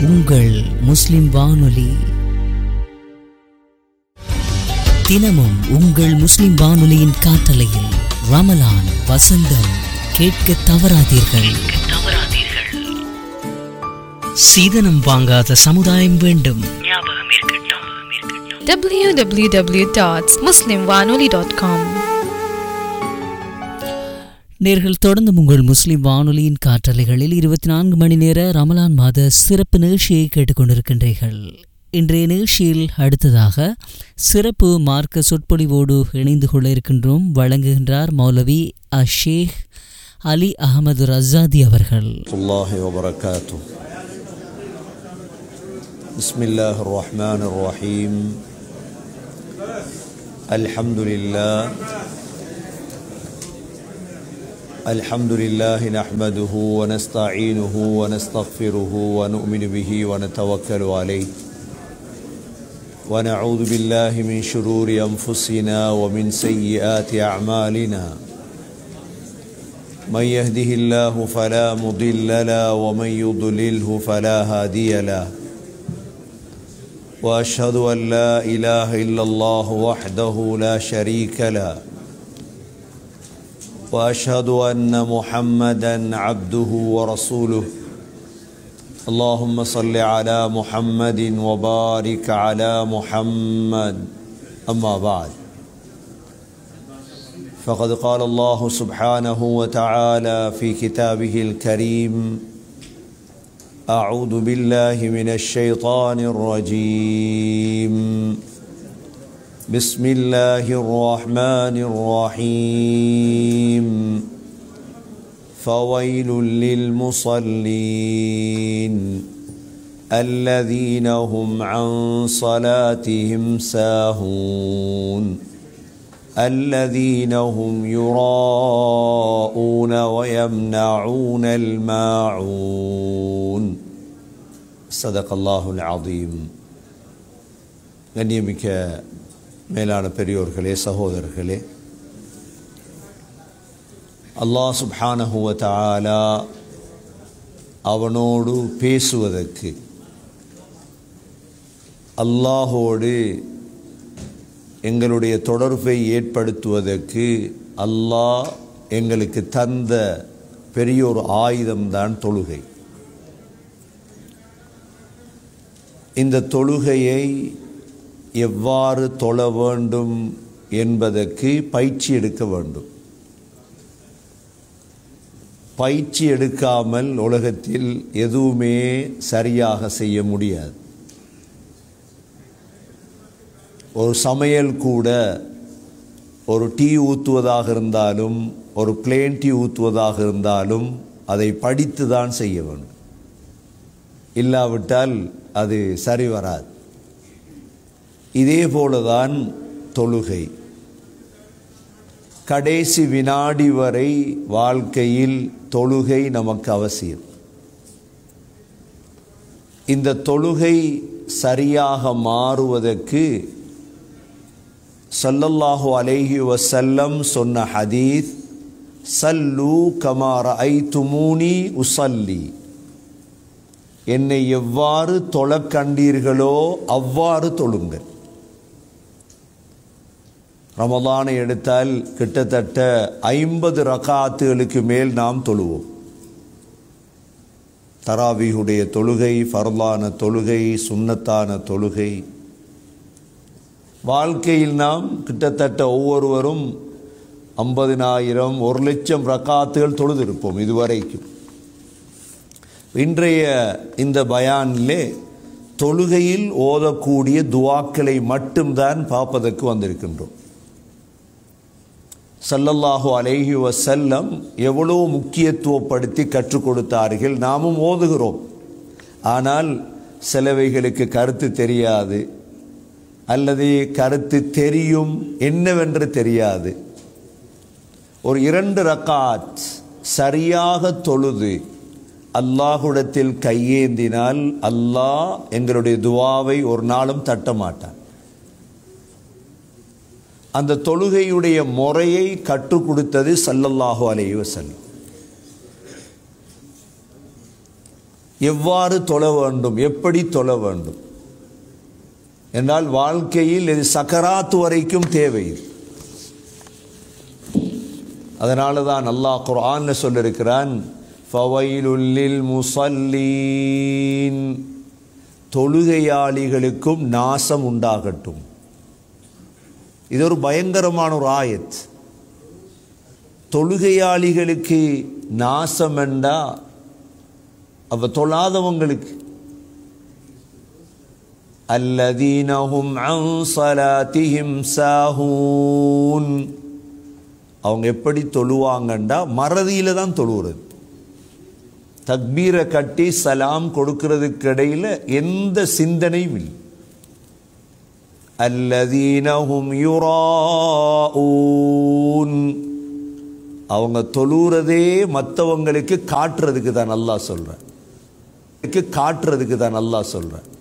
உங்கள் முஸ்லிம் வானொலி. தினமும் உங்கள் முஸ்லிம் வானொலியின் காற்றலையில் ரமலான் வசந்தம் கேட்க தவறாதீர்கள். சீதனம் வாங்காத சமுதாயம் வேண்டும். www.muslimwanoli.com. நேர்கள் தொடர்ந்து உங்கள் முஸ்லிம் வானொலியின் காற்றலைகளில் 24 மணி நேர ரமலான் மாத சிறப்பு நிகழ்ச்சியை கேட்டுக்கொண்டிருக்கின்றீர்கள். இன்றைய நிகழ்ச்சியில் அடுத்ததாக சிறப்பு மார்க்க சொற்பொழிவோடு இணைந்து கொள்ள இருக்கின்றோம். வழங்குகின்றார் மௌலவி ஷேக் அலி அஹமது ரஸாதி அவர்கள். பிஸ்மில்லாஹிர் ரஹ்மானிர் ரஹீம். அல்ஹம்துலில்லாஹ் அல்ஹம்துலில்லாஹி நஹ்மதுஹு வ நஸ்தஈனுஹு வ நஸ்தக்ஃபிருஹு வ நு'மினு பிஹி வ நதவக்கலு அலைஹி வ நஊது பில்லாஹி மின் ஷுரூரி அன்ஃபுஸினா வ மின் ஸய்யிஆத்தி அஅமாலினா. மன் யஹ்திஹில்லாஹு ஃபலா முضில்ல லஹு வ மன் யுض்லில்ஹு ஃபலா ஹாதிய லஹு. وأشهد أن لا إله إلا الله وحده لا شريك له وأشهد أن محمدا عبده ورسوله. اللهم صل على محمد وبارك على محمد. أما بعد، فقد قال الله سبحانه وتعالى في كتابه الكريم: أعوذ بالله من الشيطان الرجيم. بسم الله الرحمن الرحيم. فويل للمصلين الذين هم عن صلاتهم ساهون الذين هم يراءون ويمنعون الماعون. صدق الله العظيم. கண்ணியமிக்க மேலான பெரியோர்களே, சகோதரர்களே, அல்லாஹ் சுப்ஹானஹு வ தஆலா அவனோடு பேசுவதற்கு, அல்லாஹோடு எங்களுடைய தொடர்பை ஏற்படுத்துவதற்கு அல்லாஹ் எங்களுக்கு தந்த பெரியோர் ஆயுதம்தான் தொழுகை. இந்த தொழுகையை எவ்வாறு தொழ வேண்டும் என்பதற்கு பயிற்சி எடுக்க வேண்டும். பயிற்சி எடுக்காமல் உலகத்தில் எதுவுமே சரியாக செய்ய முடியாது. ஒரு சமையல் கூட ஒரு டீ ஊற்றுவதாக இருந்தாலும், ஒரு பிளேன் டீ ஊற்றுவதாக இருந்தாலும் அதை படித்து தான் செய்ய வேண்டும். இல்லாவிட்டால் அது சரி வராது. இதே போலதான் தொழுகை. கடைசி வினாடி வரை வாழ்க்கையில் தொழுகை நமக்கு அவசியம். இந்த தொழுகை சரியாக மாறுவதற்கு ஸல்லல்லாஹு அலைஹி வஸல்லம் சொன்ன ஹதீஸ், சல்லு கமா ரஅய்துமூனி உஸல்லி, என்னை எவ்வாறு தொழக் கண்டீர்களோ அவ்வாறு தொழுங்கள். ரமலானை எடுத்தால் கிட்டத்தட்ட 50 ரகாத்துகளுக்கு மேல் நாம் தொழுவோம். தராவீஹுடைய தொழுகை, ஃபர்லான தொழுகை, சுன்னத்தான தொழுகை. வாழ்க்கையில் நாம் கிட்டத்தட்ட ஒவ்வொருவரும் 50,000 1,00,000 ரகாத்துகள் தொழுதிருப்போம் இதுவரைக்கும். இன்றைய இந்த பயானிலே தொழுகையில் ஓதக்கூடிய துஆக்களை மட்டும்தான் பார்ப்பதற்கு வந்திருக்கின்றோம். ஸல்லல்லாஹு அலைஹி வஸல்லம் எவ்வளோ முக்கியத்துவப்படுத்தி கற்றுக் கொடுத்தார்கள். நாமும் ஓதுகிறோம். ஆனால் சிலவைகளுக்கு கருத்து தெரியாது, அல்லது கருத்து தெரியும் என்னவென்று தெரியாது. ஒரு 2 ரக்காத் சரியாக தொழுது அல்லாஹ்விடத்தில் கையேந்தினால் அல்லாஹ் எங்களுடைய துஆவை ஒரு நாளும் தட்ட மாட்டான். அந்த தொழுகையுடைய முறையை கற்றுக் கொடுத்தது ஸல்லல்லாஹு அலைஹி வஸல்லம். எவ்வாறு தொழ வேண்டும், எப்படி தொழ வேண்டும் என்றால் வாழ்க்கையில் இது சக்கராத்து வரைக்கும் தேவை. அதனால தான் அல்லாஹ் குர்ஆன்ல சொல்லியிருக்கிறான், ஃபவைலுல் லில் முஸல்லீன், தொழுகையாளிகளுக்கும் நாசம் உண்டாகட்டும். இது ஒரு பயங்கரமான ஒரு ஆயத். தொழுகையாளிகளுக்கு நாசம் என்றா அவ தொழாதவங்களுக்கு, அல்லதீனஹும் அன் ஸலாத்திஹிம் சாஹூன், அவங்க எப்படி தொழுவாங்கண்டா மறதியில தான் தொழுகிறது. தக்பீரை கட்டி சலாம் கொடுக்கிறதுக்கு இடையில எந்த சிந்தனையும் இல்லை. அல்லதீனஹும் யுராஊன், அவங்க தொழுறதே மற்றவங்களுக்கு காட்டுறதுக்கு தான் அல்லாஹ் சொல்றேன், காட்டுறதுக்கு தான் அல்லாஹ் சொல்றேன்.